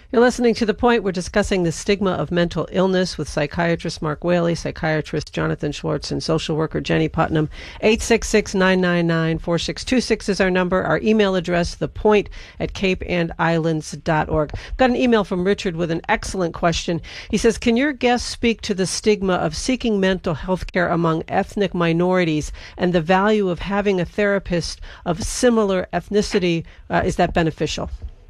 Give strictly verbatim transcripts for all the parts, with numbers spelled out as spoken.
You're listening to The Point. We're discussing the stigma of mental illness with psychiatrist Mark Whaley, psychiatrist Jonathan Schwartz, and social worker Jenny Putnam. eight six six, nine nine nine, four six two six is our number. Our email address, thepoint at cape and islands dot org. Got an email from Richard with an excellent question. He says, can your guest speak to the stigma of seeking mental health care among ethnic minorities and the value of having a therapist of similar ethnicity? Uh, is that beneficial?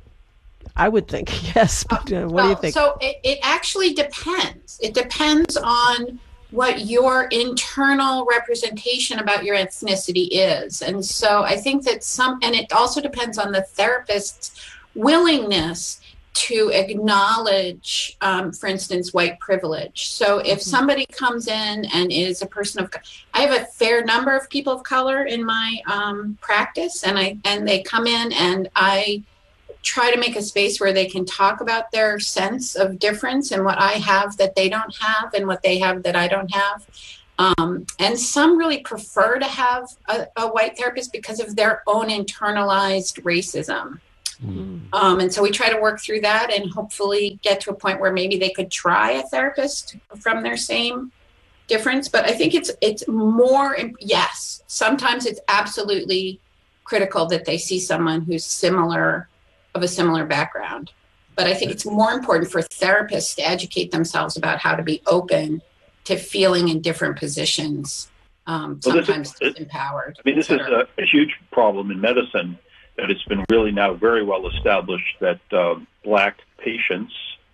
I would think yes, but uh, what well, do you think? So it, it actually depends. It depends on what your internal representation about your ethnicity is. And so I think that some, and it also depends on the therapist's willingness to acknowledge, um, for instance, white privilege. So if mm-hmm. somebody comes in and is a person of, I have a fair number of people of color in my um, practice, and I and they come in and I try to make a space where they can talk about their sense of difference and what I have that they don't have and what they have that I don't have. Um, and some really prefer to have a, a white therapist because of their own internalized racism. Mm. Um, and so we try to work through that and hopefully get to a point where maybe they could try a therapist from their same difference. But I think it's it's more, yes, sometimes it's absolutely critical that they see someone who's similar of a similar background. But I think it's more important for therapists to educate themselves about how to be open to feeling in different positions, um, well, sometimes is, empowered. I mean, this is a, a huge problem in medicine, that it's been really now very well established that uh, black patients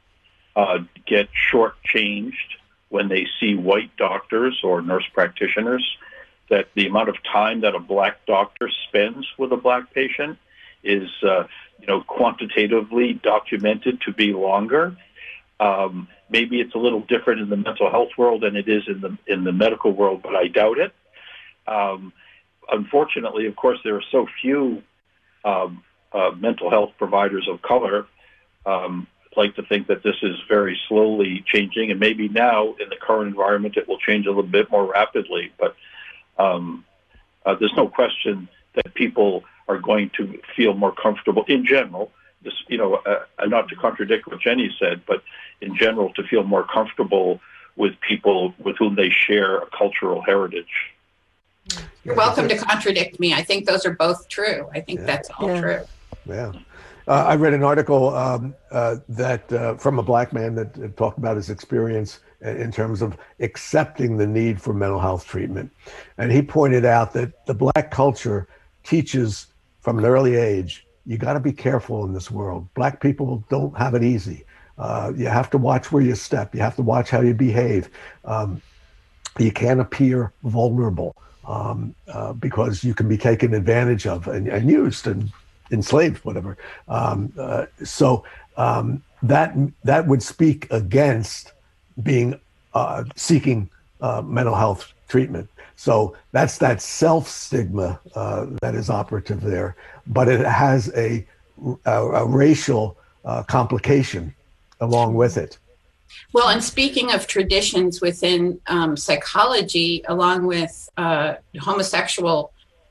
uh, get shortchanged when they see white doctors or nurse practitioners, that the amount of time that a black doctor spends with a black patient is uh, you know, quantitatively documented to be longer. Um, maybe it's a little different in the mental health world than it is in the in the medical world, but I doubt it. Um, unfortunately, of course, there are so few um, uh, mental health providers of color. Um, I'd like to think that this is very slowly changing, and maybe now in the current environment it will change a little bit more rapidly. But um, uh, there's no question that people are going to feel more comfortable in general, this, you know, uh, not to contradict what Jenny said, but in general to feel more comfortable with people with whom they share a cultural heritage. You're welcome to contradict me. I think those are both true. I think yeah. that's all yeah. true. Yeah. Uh, I read an article um, uh, that uh, from a black man that uh, talked about his experience in terms of accepting the need for mental health treatment. And he pointed out that the black culture teaches from an early age, you got to be careful in this world. Black people don't have it easy. Uh, you have to watch where you step. You have to watch how you behave. Um, you can't appear vulnerable um, uh, because you can be taken advantage of and, and used and enslaved, whatever. Um, uh, so um, that that would speak against being uh, seeking uh, mental health treatment. So that's that self-stigma uh, that is operative there, but it has a, a, a racial uh, complication along with it. Well, and speaking of traditions within um, psychology, along with uh, homosexual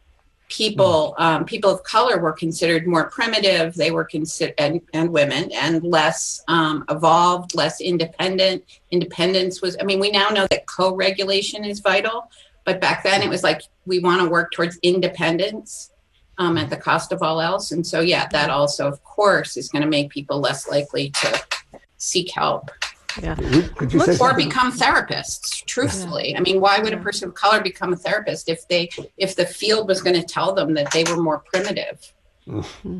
people, um, people of color were considered more primitive. They were considered, and, and women, and less um, evolved, less independent. Independence was, I mean, we now know that co-regulation is vital. But back then it was like, we want to work towards independence um, at the cost of all else. And so, yeah, that also, of course, is going to make people less likely to seek help. Yeah. Could you say Or something? become therapists, truthfully. Yeah. I mean, why would a person of color become a therapist if they, if the field was going to tell them that they were more primitive? Mm-hmm.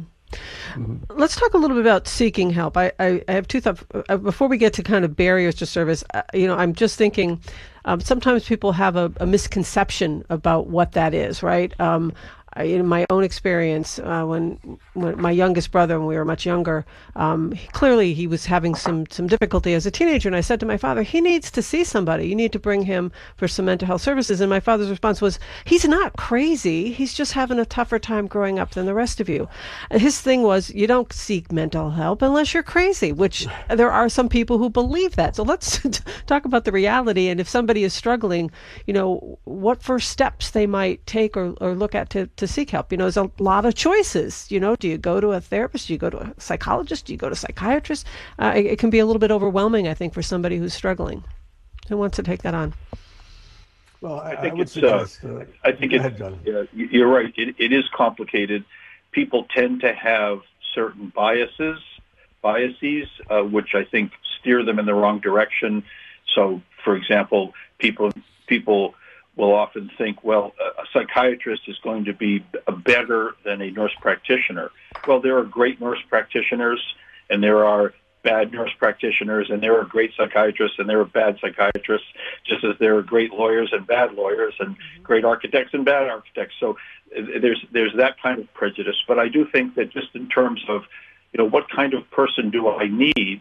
Let's talk a little bit about seeking help. I, I, I have two thoughts. Uh, before we get to kind of barriers to service, uh, you know, I'm just thinking um, sometimes people have a, a misconception about what that is, right? Um, I, in my own experience, uh, when when my youngest brother, when we were much younger, um, he, clearly he was having some some difficulty as a teenager, and I said to my father, he needs to see somebody. You need to bring him for some mental health services. And my father's response was, he's not crazy. He's just having a tougher time growing up than the rest of you. And his thing was, you don't seek mental help unless you're crazy, which there are some people who believe that. So let's talk about the reality. And if somebody is struggling, you know, what first steps they might take or, or look at to, to to seek help? You know, there's a lot of choices. You know, do you go to a therapist? Do you go to a psychologist? Do you go to a psychiatrist? Uh, it, it can be a little bit overwhelming, I think, for somebody who's struggling. Who wants to take that on? Well, I, I think I it's. suggest, uh, uh, I think it's. Yeah, you're right. It, it is complicated. People tend to have certain biases, biases, uh, which I think steer them in the wrong direction. So, for example, people people will often think, well, a psychiatrist is going to be better than a nurse practitioner. Well, there are great nurse practitioners, and there are bad nurse practitioners, and there are great psychiatrists, and there are bad psychiatrists, just as there are great lawyers and bad lawyers, and great architects and bad architects. So there's there's that kind of prejudice. But I do think that just in terms of, you know, what kind of person do I need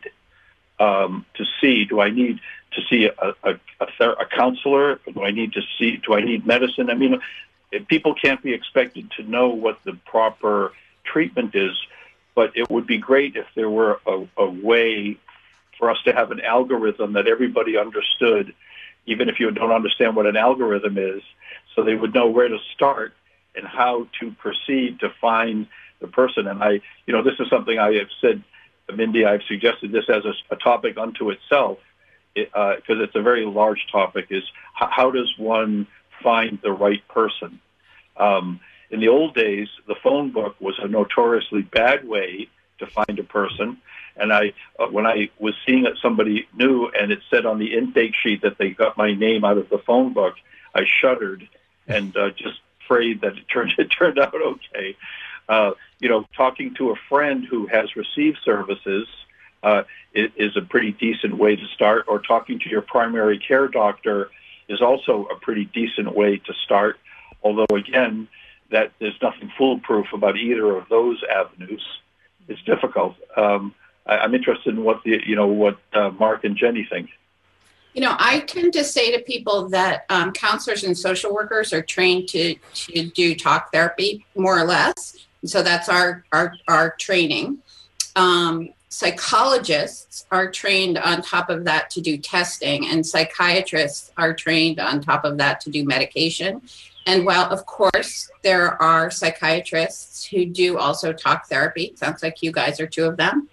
um, to see? Do I need to see a a, a, ther- a counselor? Do I need to see? Do I need medicine? I mean, people can't be expected to know what the proper treatment is. But it would be great if there were a, a way for us to have an algorithm that everybody understood, even if you don't understand what an algorithm is, so they would know where to start and how to proceed to find the person. And I, you know, this is something I have said, Mindy, I've suggested this as a, a topic unto itself, because it, uh, it's a very large topic, is how, how does one find the right person? Um, In the old days, the phone book was a notoriously bad way to find a person. And I, uh, when I was seeing somebody new and it said on the intake sheet that they got my name out of the phone book, I shuddered and uh, just prayed that it turned it turned out okay. Uh, you know, talking to a friend who has received services uh, is, is a pretty decent way to start. Or talking to your primary care doctor is also a pretty decent way to start. Although again, that there's nothing foolproof about either of those avenues. It's difficult. Um, I, I'm interested in what the you know what uh, Mark and Jenny think. You know, I tend to say to people that um, counselors and social workers are trained to to do talk therapy, more or less. So that's our our our training. Um, psychologists are trained on top of that to do testing, and psychiatrists are trained on top of that to do medication. And while, of course, there are psychiatrists who do also talk therapy, sounds like you guys are two of them,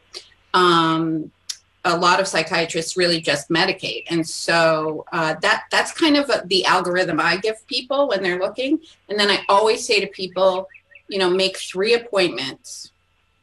um, a lot of psychiatrists really just medicate. And so uh, that that's kind of a, the algorithm I give people when they're looking. And then I always say to people, you know, make three appointments,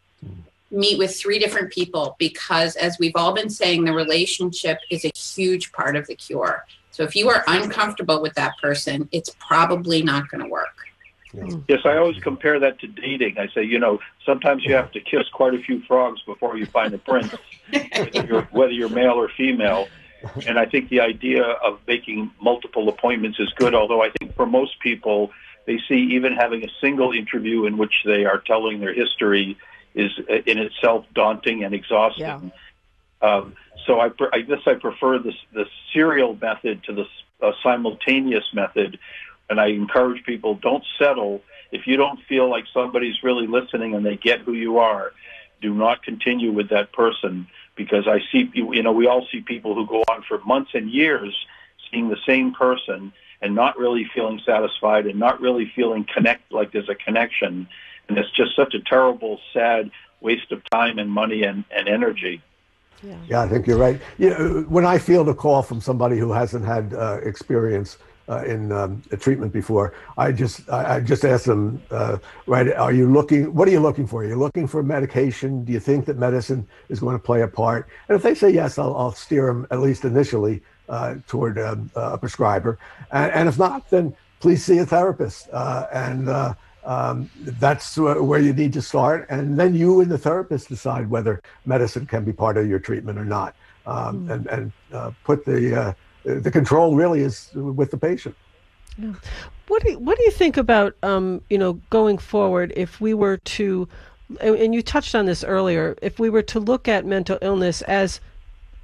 meet with three different people, because as we've all been saying, the relationship is a huge part of the cure. So if you are uncomfortable with that person, it's probably not going to work. Yes, I always compare that to dating. I say, you know, sometimes you have to kiss quite a few frogs before you find a prince, whether you're, whether you're male or female. And I think the idea of making multiple appointments is good, although I think for most people, they see even having a single interview in which they are telling their history is in itself daunting and exhausting. Yeah. Um, so I, I guess I prefer this, the serial method to the uh, simultaneous method, and I encourage people, don't settle. If you don't feel like somebody's really listening and they get who you are, do not continue with that person, because I see, you know, we all see people who go on for months and years seeing the same person and not really feeling satisfied and not really feeling connect like there's a connection, and it's just such a terrible, sad waste of time and money and, and energy. Yeah. yeah, I think you're right. You know, when I field a call from somebody who hasn't had uh, experience uh, in um, a treatment before, I just I, I just ask them, uh, right? Are you looking? What are you looking for? Are you looking for medication? Do you think that medicine is going to play a part? And if they say yes, I'll, I'll steer them at least initially uh, toward um, a prescriber. And, and if not, then please see a therapist. Uh, and uh, Um, that's where you need to start, and then you and the therapist decide whether medicine can be part of your treatment or not. Um, mm. And, and uh, put the uh, the control really is with the patient. Yeah. What do you, what do you think about um, you know going forward if we were to, and you touched on this earlier, if we were to look at mental illness as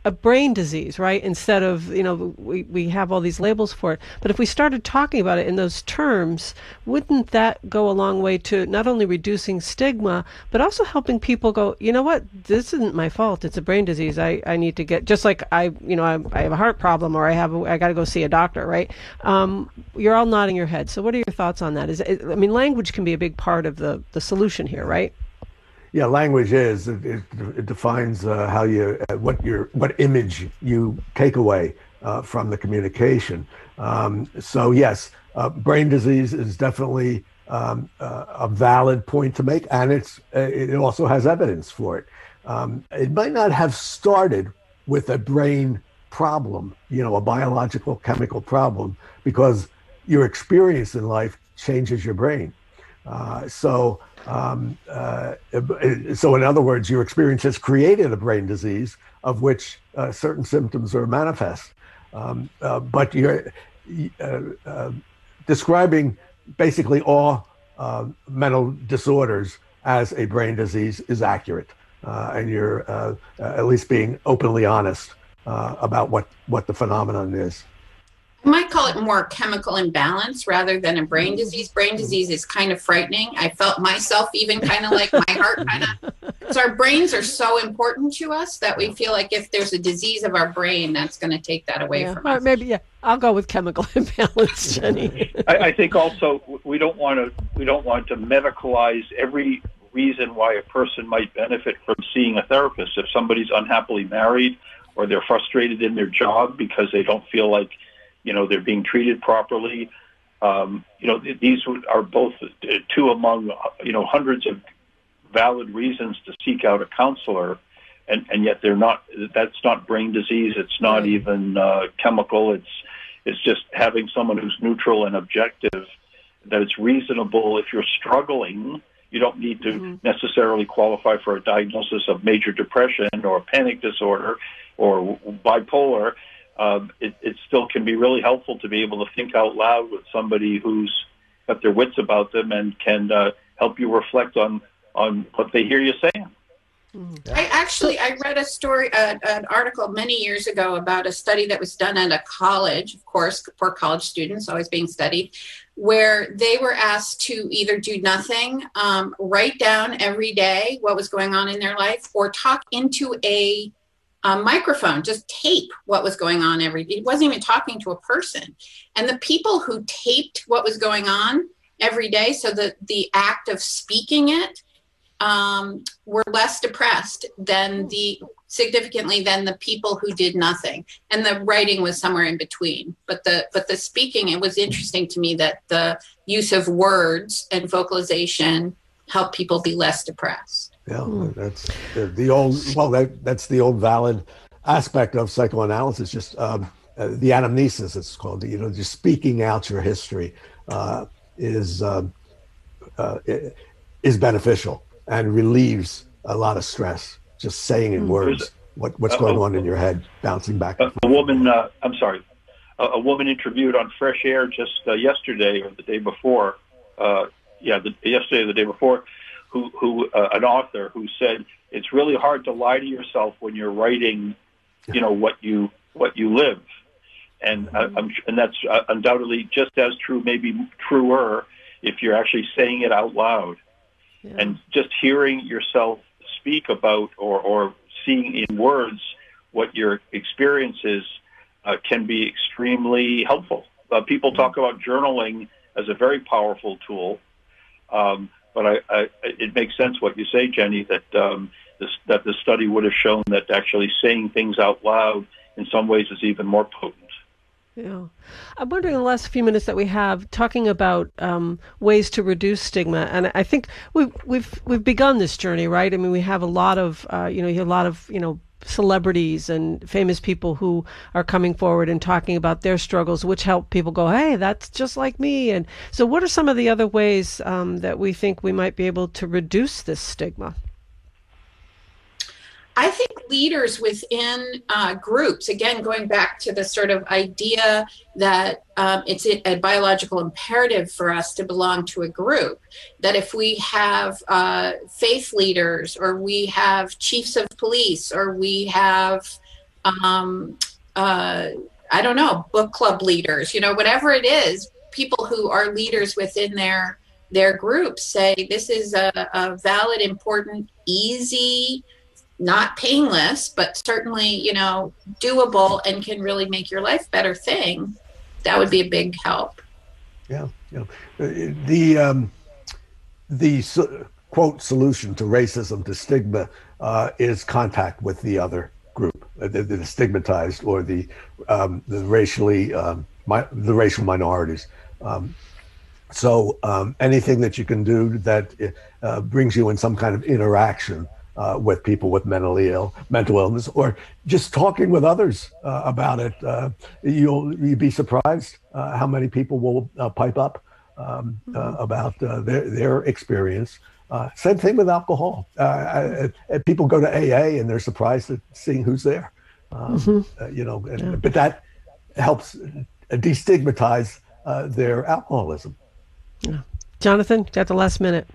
a brain disease, right? Instead of, you know, we, we have all these labels for it. But if we started talking about it in those terms, wouldn't that go a long way to not only reducing stigma, but also helping people go, you know what, this isn't my fault. It's a brain disease. I, I need to get, just like I, you know, I, I have a heart problem, or I have, a, I got to go see a doctor, right? Um, you're all nodding your head. So what are your thoughts on that? Is it, I mean, language can be a big part of the, the solution here, right? Yeah, language is it, it, it defines uh, how you uh, what your what image you take away uh, from the communication. Um, so yes, uh, brain disease is definitely um, uh, a valid point to make, and it's uh, it also has evidence for it. Um, it might not have started with a brain problem, you know, a biological chemical problem, because your experience in life changes your brain. Uh, so. Um, uh, so in other words, your experience has created a brain disease of which uh, certain symptoms are manifest. Um, uh, but you're uh, uh, describing basically all uh, mental disorders as a brain disease is accurate. Uh, and you're uh, at least being openly honest uh, about what, what the phenomenon is. I might call it more chemical imbalance rather than a brain disease. Brain disease is kind of frightening. I felt myself even kind of like my heart kind of. So our brains are so important to us that we feel like if there's a disease of our brain, that's going to take that away yeah. from Or us. maybe, yeah, I'll go with chemical imbalance, Jenny. I, I think also we don't want to we don't want to medicalize every reason why a person might benefit from seeing a therapist. If somebody's unhappily married or they're frustrated in their job because they don't feel like, you know, they're being treated properly. Um, you know, these are both two among, you know, hundreds of valid reasons to seek out a counselor, and, and yet they're not. That's not brain disease. It's not right. even uh, chemical. It's it's just having someone who's neutral and objective. That it's reasonable if you're struggling. You don't need to mm-hmm. necessarily qualify for a diagnosis of major depression or panic disorder or bipolar. Um, it, it still can be really helpful to be able to think out loud with somebody who's got their wits about them and can uh, help you reflect on, on what they hear you saying. I actually, I read a story, uh, an article many years ago about a study that was done at a college, of course, for college students, always being studied, where they were asked to either do nothing, um, write down every day what was going on in their life, or talk into a A microphone, just tape what was going on every day. It wasn't even talking to a person. And the people who taped what was going on every day, so that the act of speaking it, um, were less depressed than the, significantly than the people who did nothing. And the writing was somewhere in between. But the, but the speaking, it was interesting to me that the use of words and vocalization helped people be less depressed. Yeah, that's the old, well, that, that's the old valid aspect of psychoanalysis, just um, uh, the anamnesis, it's called, you know, just speaking out your history uh, is uh, uh, is beneficial and relieves a lot of stress, just saying in words what, what's going on in your head, bouncing back. A, a woman, uh, I'm sorry, a, a woman interviewed on Fresh Air just uh, yesterday or the day before, uh, yeah, the, yesterday or the day before, who, who uh, an author who said it's really hard to lie to yourself when you're writing, you know, what you what you live, and uh, I'm, and that's uh, undoubtedly just as true, maybe truer, if you're actually saying it out loud, yeah. And just hearing yourself speak about or or seeing in words what your experience is uh, can be extremely helpful. Uh, people talk about journaling as a very powerful tool. Um, But I, I, it makes sense what you say, Jenny, that um, this, that the study would have shown that actually saying things out loud in some ways is even more potent. Yeah. I'm wondering in the last few minutes that we have talking about um, ways to reduce stigma, and I think we've we've we've begun this journey, right? I mean, we have a lot of uh, you know a lot of you know celebrities and famous people who are coming forward and talking about their struggles, which help people go, hey, that's just like me. And so what are some of the other ways um, that we think we might be able to reduce this stigma? I think leaders within uh, groups, again, going back to the sort of idea that um, it's a biological imperative for us to belong to a group, that if we have uh, faith leaders or we have chiefs of police or we have um, uh, I don't know, book club leaders, you know, whatever it is, people who are leaders within their their groups say this is a, a valid, important, easy, not painless, but certainly, you know, doable and can really make your life better thing. That would be a big help. Yeah, yeah. The um, the so, quote solution to racism, to stigma, uh, is contact with the other group, the, the stigmatized or the um, the racially um, mi- the racial minorities. Um, so um, anything that you can do that uh, brings you in some kind of interaction uh, with people with mentally ill, mental illness, or just talking with others uh, about it, uh, you'll you'd be surprised uh, how many people will uh, pipe up um, uh, about uh, their their experience. Uh, same thing with alcohol. Uh, I, I, people go to A A and they're surprised at seeing who's there. Um, mm-hmm. uh, you know, and, yeah. But that helps destigmatize uh, their alcoholism. Yeah. Jonathan, at the last minute.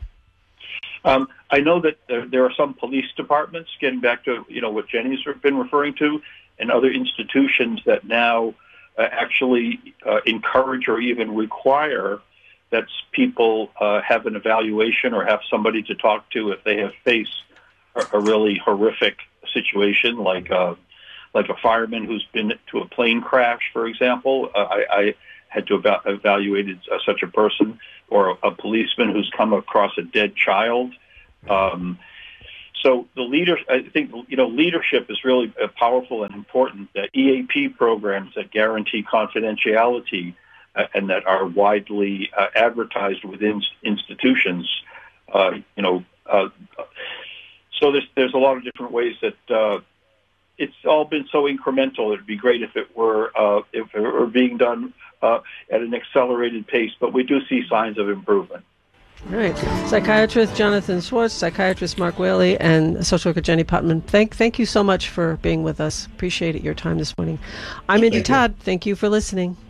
Um, I know that there, there are some police departments, getting back to you know what Jenny's been referring to, and other institutions that now uh, actually uh, encourage or even require that people uh, have an evaluation or have somebody to talk to if they have faced a, a really horrific situation, like a, like a fireman who's been to a plane crash, for example. Uh, I, I had to eva- evaluate uh, such a person, or a, a policeman who's come across a dead child. Um, so the leader, I think, you know, leadership is really uh, powerful and important. The E A P programs that guarantee confidentiality uh, and that are widely uh, advertised within institutions, uh, you know, uh, so there's there's a lot of different ways that uh, it's all been so incremental. It'd be great if it were uh, if it were being done uh, at an accelerated pace, but we do see signs of improvement. All right. Psychiatrist Jonathan Schwartz, psychiatrist Mark Whaley, and social worker Jenny Putman. Thank thank you so much for being with us. Appreciate it, your time this morning. I'm Indy Todd. Thank you for listening.